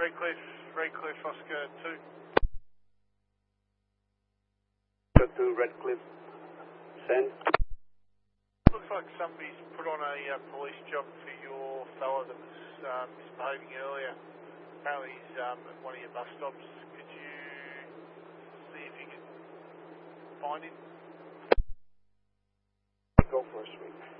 Redcliffe, Oscar 2. Oscar 2, Redcliffe. Send. Looks like somebody's put on a police job for your fella that was misbehaving earlier. Apparently he's at one of your bus stops. Could you see if you can find him? Go for a sweep.